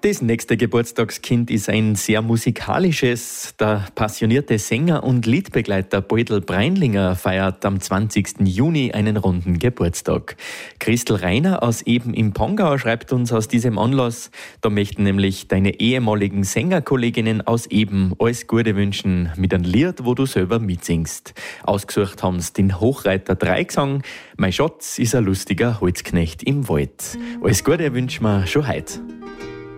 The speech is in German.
Das nächste Geburtstagskind ist ein sehr musikalisches. Der passionierte Sänger und Liedbegleiter Boidl Breinlinger feiert am 20. Juni einen runden Geburtstag. Christel Reiner aus Eben im Pongau schreibt uns aus diesem Anlass, da möchten nämlich deine ehemaligen Sängerkolleginnen aus Eben alles Gute wünschen mit einem Lied, wo du selber mitsingst. Ausgesucht haben sie den Hochreiter Dreigesang. Mein Schatz ist ein lustiger Holzknecht im Wald. Alles Gute wünschen wir schon heute.